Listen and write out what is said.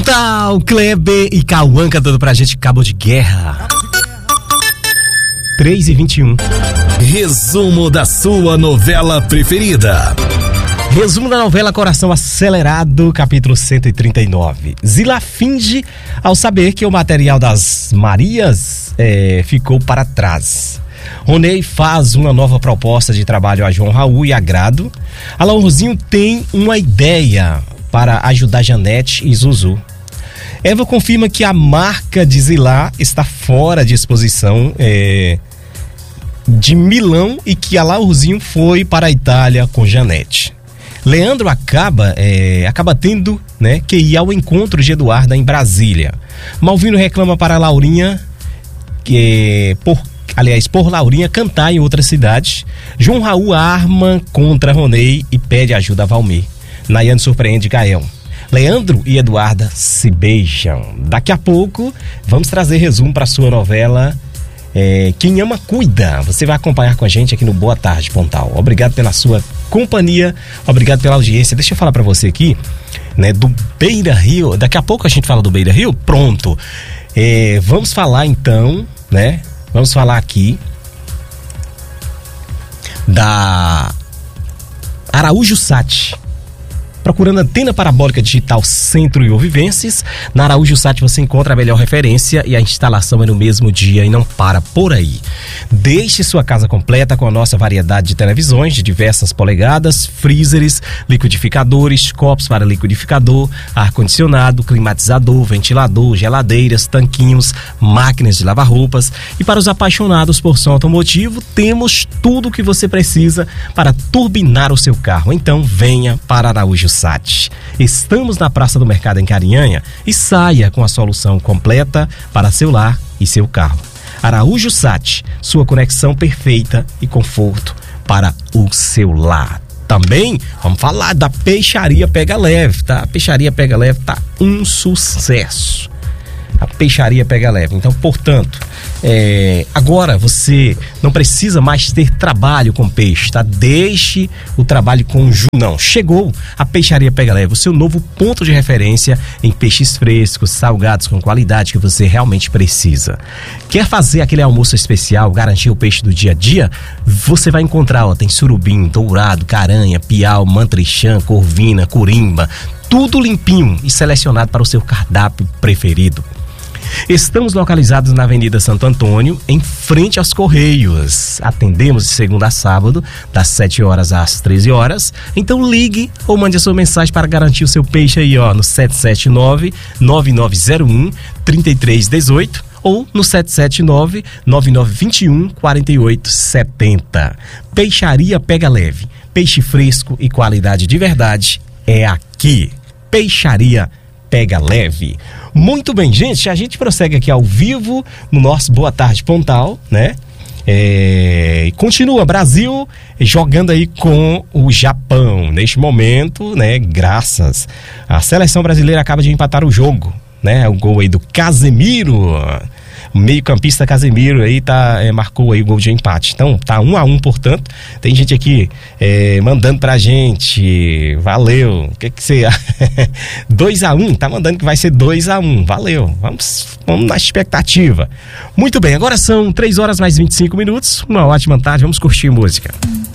Pontal, Kleber e Cauã cantando pra gente Cabo de Guerra. 3h21. Resumo da sua novela preferida. Resumo da novela Coração Acelerado, capítulo 139. Zila finge ao saber que o material das Marias ficou para trás. Ronei faz uma nova proposta de trabalho a João Raul e agrado. Alaorzinho tem uma ideia para ajudar Janete e Zuzu. Eva confirma que a marca de Zila está fora de exposição de Milão e que Alaorzinho foi para a Itália com Janete. Leandro acaba tendo, que ir ao encontro de Eduarda em Brasília. Malvino reclama para Laurinha por Laurinha cantar em outra cidade. João Raul arma contra Ronei e pede ajuda a Valmir. Nayane surpreende Gael. Leandro e Eduarda se beijam. Daqui a pouco vamos trazer resumo para sua novela Quem Ama Cuida. Você vai acompanhar com a gente aqui no Boa Tarde Pontal. Obrigado pela sua companhia, obrigado pela audiência. Deixa eu falar para você aqui, do Beira Rio. Daqui a pouco a gente fala do Beira Rio. Pronto. Vamos falar então, Vamos falar aqui da Araújo Sat. Procurando antena parabólica digital Centro e Ovivenses, na Araújo Sat você encontra a melhor referência e a instalação é no mesmo dia e não para por aí. Deixe sua casa completa com a nossa variedade de televisões de diversas polegadas, freezers, liquidificadores, copos para liquidificador, ar-condicionado, climatizador, ventilador, geladeiras, tanquinhos, máquinas de lavar roupas. E para os apaixonados por som automotivo, temos tudo o que você precisa para turbinar o seu carro. Então venha para Araújo Sat. Estamos na Praça do Mercado em Carinhanha e saia com a solução completa para seu lar e seu carro. Araújo Sat, sua conexão perfeita e conforto para o seu lar. Também vamos falar da Peixaria Pega Leve, tá? A Peixaria Pega Leve tá um sucesso. A Peixaria Pega Leve. Então, portanto, agora você não precisa mais ter trabalho com peixe, tá? Deixe o trabalho com não. Chegou a Peixaria Pega Leve, o seu novo ponto de referência em peixes frescos, salgados com qualidade que você realmente precisa. Quer fazer aquele almoço especial, garantir o peixe do dia a dia? Você vai encontrar, tem surubim, dourado, caranha, piau, mantrixã, corvina, curimba, tudo limpinho e selecionado para o seu cardápio preferido. Estamos localizados na Avenida Santo Antônio, em frente aos Correios. Atendemos de segunda a sábado, das 7 horas às 13 horas. Então ligue ou mande a sua mensagem para garantir o seu peixe aí, no 779-9901-3318 ou no 779-9921-4870. Peixaria Pega Leve. Peixe fresco e qualidade de verdade é aqui. Peixaria Pega Leve. Muito bem, gente, a gente prossegue aqui ao vivo no nosso Boa Tarde Pontal, E continua Brasil jogando aí com o Japão. Neste momento, graças à seleção brasileira acaba de empatar o jogo, O gol aí do Casemiro. O meio-campista Casemiro aí marcou aí o gol de empate. Então tá 1-1, portanto. Tem gente aqui mandando pra gente. Valeu. O que você 2-1, tá mandando que vai ser 2-1. Valeu. Vamos na expectativa. Muito bem, agora são 3 horas mais 25 minutos. Uma ótima tarde, vamos curtir música.